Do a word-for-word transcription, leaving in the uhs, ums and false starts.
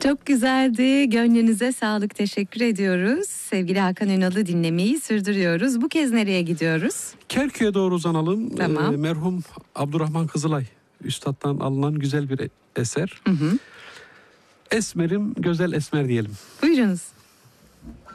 Çok güzeldi. Gönlünüze sağlık. Teşekkür ediyoruz. Sevgili Hakan Ünal'ı dinlemeyi sürdürüyoruz. Bu kez nereye gidiyoruz? Kerkük'e doğru uzanalım. Tamam. Ee, merhum Abdurrahman Kızılay Üstad'dan alınan güzel bir eser. Hı hı. Esmerim, güzel esmer diyelim. Buyurunuz.